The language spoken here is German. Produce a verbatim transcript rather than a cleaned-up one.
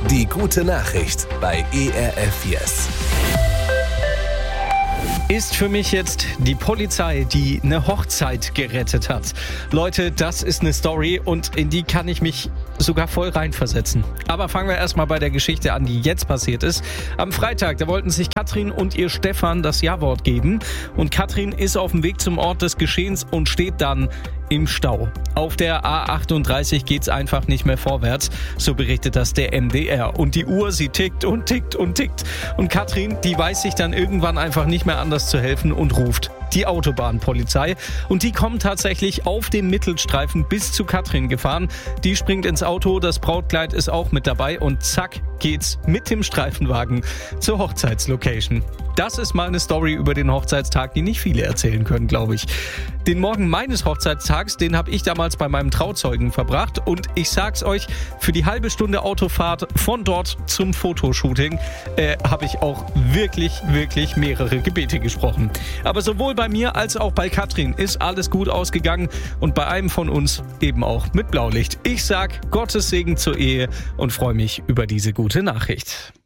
Die gute Nachricht bei E R F Yes. Ist für mich jetzt die Polizei, die eine Hochzeit gerettet hat. Leute, das ist eine Story und in die kann ich mich sogar voll reinversetzen. Aber fangen wir erstmal bei der Geschichte an, die jetzt passiert ist. Am Freitag, da wollten sich Katrin und ihr Stefan das Ja-Wort geben. Und Katrin ist auf dem Weg zum Ort des Geschehens und steht dann im Stau. Auf der A achtunddreißig geht's einfach nicht mehr vorwärts, so berichtet das der M D R. Und die Uhr, sie tickt und tickt und tickt. Und Katrin, die weiß sich dann irgendwann einfach nicht mehr anders zu helfen und ruft die Autobahnpolizei. Und die kommen tatsächlich auf dem Mittelstreifen bis zu Katrin gefahren. Die springt ins Auto, das Brautkleid ist auch mit dabei und zack geht's mit dem Streifenwagen zur Hochzeitslocation. Das ist mal eine Story über den Hochzeitstag, die nicht viele erzählen können, glaube ich. Den Morgen meines Hochzeitstags, den habe ich damals bei meinem Trauzeugen verbracht und ich sag's euch, für die halbe Stunde Autofahrt von dort zum Fotoshooting äh, habe ich auch wirklich, wirklich mehrere Gebete gesprochen. Aber sowohl bei mir als auch bei Katrin ist alles gut ausgegangen und bei einem von uns eben auch mit Blaulicht. Ich sag Gottes Segen zur Ehe und freue mich über diese gute Nachricht.